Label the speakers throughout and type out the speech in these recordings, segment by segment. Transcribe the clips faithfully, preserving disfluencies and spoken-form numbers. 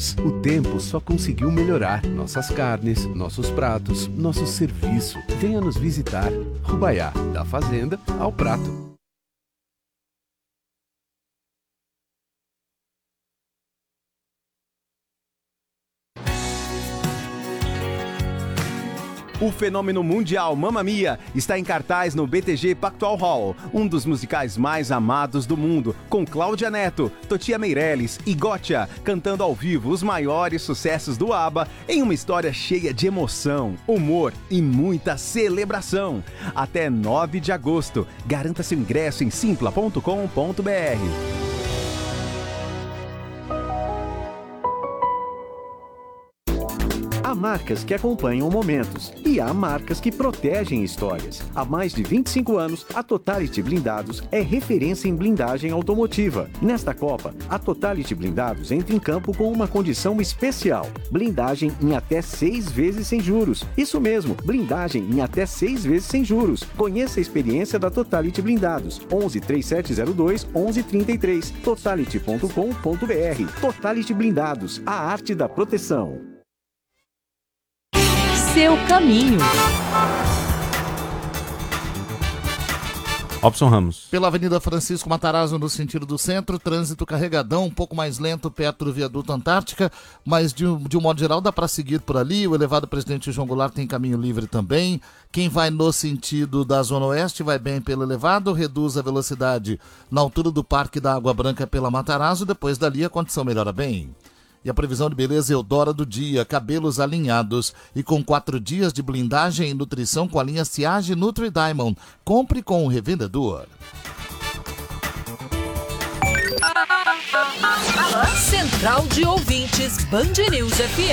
Speaker 1: anos, o tempo só conseguiu melhorar nossas carnes, nossos pratos, nosso serviço. Venha nos visitar. Rubaiá, da fazenda ao prato.
Speaker 2: O fenômeno mundial Mamma Mia está em cartaz no B T G Pactual Hall, um dos musicais mais amados do mundo, com Cláudia Neto, Totia Meirelles e Gotcha cantando ao vivo os maiores sucessos do ABBA em uma história cheia de emoção, humor e muita celebração. Até nove de agosto. Garanta seu ingresso em simpla ponto com ponto b r.
Speaker 3: Há marcas que acompanham momentos e há marcas que protegem histórias. Há mais de vinte e cinco anos, a Totality Blindados é referência em blindagem automotiva. Nesta Copa, a Totality Blindados entra em campo com uma condição especial: blindagem em até seis vezes sem juros. Isso mesmo, blindagem em até seis vezes sem juros. Conheça a experiência da Totality Blindados. onze, trinta e sete zero dois, onze trinta e três. totality ponto com ponto b r. Totality Blindados, a arte da proteção.
Speaker 4: Seu caminho.
Speaker 5: Robson Ramos.
Speaker 6: Pela Avenida Francisco Matarazzo, no sentido do centro, trânsito carregadão, um pouco mais lento perto do viaduto Antártica, mas de, de um modo geral dá para seguir por ali. O elevado Presidente João Goulart tem caminho livre também. Quem vai no sentido da Zona Oeste vai bem pelo elevado, reduz a velocidade na altura do Parque da Água Branca pela Matarazzo, depois dali a condição melhora bem. E a previsão de beleza Eudora do dia, cabelos alinhados e com quatro dias de blindagem e nutrição com a linha Ciage Nutri Diamond. Compre com o revendedor.
Speaker 4: Central de Ouvintes, Band News F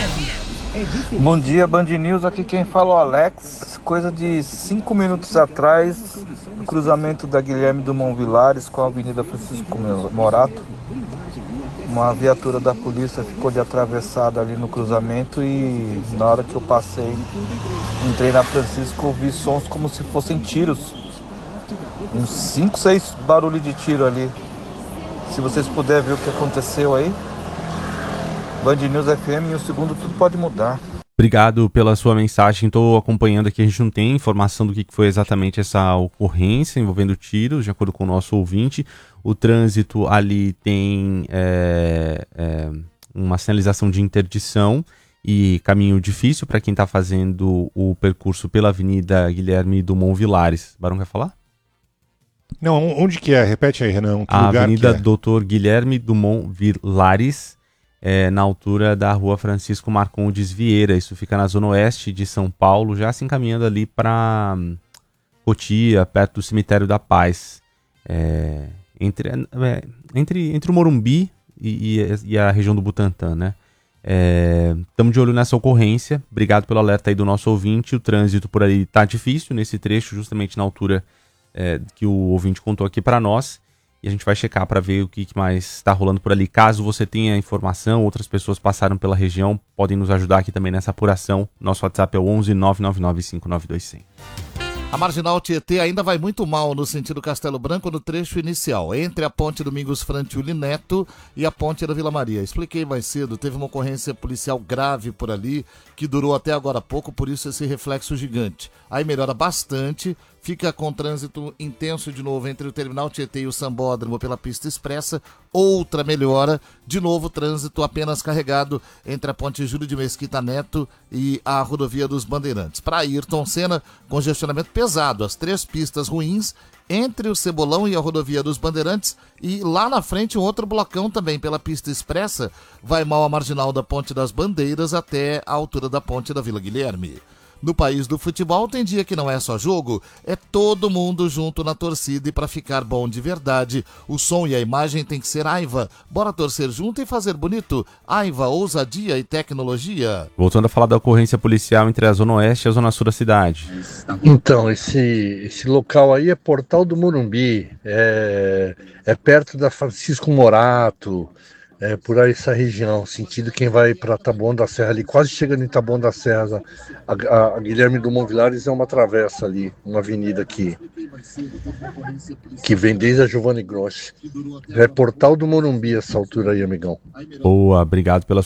Speaker 4: M.
Speaker 7: Bom dia, Band News. Aqui quem fala é o Alex. Coisa de cinco minutos atrás, o cruzamento da Guilherme Dumont Vilares com a Avenida Francisco Morato. Uma viatura da polícia ficou de atravessada ali no cruzamento e na hora que eu passei, entrei na Francisco, ouvi sons como se fossem tiros. Uns cinco, seis barulhos de tiro ali. Se vocês puderem ver o que aconteceu aí, Band News F M, em um segundo tudo pode mudar.
Speaker 5: Obrigado pela sua mensagem. Estou acompanhando aqui, a gente não tem informação do que foi exatamente essa ocorrência envolvendo tiros, de acordo com o nosso ouvinte. O trânsito ali tem é, é, uma sinalização de interdição e caminho difícil para quem está fazendo o percurso pela Avenida Guilherme Dumont Vilares. Barão quer falar?
Speaker 8: Não, onde que é? Repete aí, Renan. Que
Speaker 5: a
Speaker 8: lugar
Speaker 5: Avenida
Speaker 8: que é?
Speaker 5: doutor Guilherme Dumont Vilares, é, na altura da Rua Francisco Marcondes Vieira. Isso fica na zona oeste de São Paulo, já se encaminhando ali para Cotia, perto do Cemitério da Paz. É... Entre, é, entre, entre o Morumbi e, e, e a região do Butantã, né? Estamos é, de olho nessa ocorrência. Obrigado pelo alerta aí do nosso ouvinte. O trânsito por ali está difícil nesse trecho, justamente na altura é, que o ouvinte contou aqui para nós. E a gente vai checar para ver o que, que mais está rolando por ali. Caso você tenha informação, outras pessoas passaram pela região, podem nos ajudar aqui também nessa apuração. Nosso WhatsApp é o onze nove nove nove cinco nove dois zero zero.
Speaker 6: A Marginal Tietê ainda vai muito mal no sentido Castelo Branco no trecho inicial, entre a ponte Domingos Frantiuli Neto e a ponte da Vila Maria. Expliquei mais cedo, teve uma ocorrência policial grave por ali, que durou até agora há pouco, por isso esse reflexo gigante. Aí melhora bastante, fica com trânsito intenso de novo entre o Terminal Tietê e o Sambódromo pela pista expressa. Outra melhora, de novo trânsito apenas carregado entre a ponte Júlio de Mesquita Neto e a rodovia dos Bandeirantes. Para Ayrton Senna, congestionamento pesado, as três pistas ruins entre o Cebolão e a rodovia dos Bandeirantes, e lá na frente um outro blocão também pela pista expressa, vai mal a marginal da Ponte das Bandeiras até a altura da ponte da Vila Guilherme. No país do futebol tem dia que não é só jogo, é todo mundo junto na torcida, e para ficar bom de verdade, o som e a imagem tem que ser Aiva. Bora torcer junto e fazer bonito. Aiva, ousadia e tecnologia.
Speaker 5: Voltando a falar da ocorrência policial entre a Zona Oeste e a Zona Sul da cidade.
Speaker 9: Então, esse, esse local aí é Portal do Morumbi, é, é perto da Francisco Morato, é por aí essa região, sentido quem vai para Taboão da Serra ali, quase chegando em Taboão da Serra, a, a, a Guilherme Dumont Vilares é uma travessa ali, uma avenida que, que vem desde a Giovanni Grossi. É Portal do Morumbi essa altura aí, amigão.
Speaker 5: Boa, obrigado pela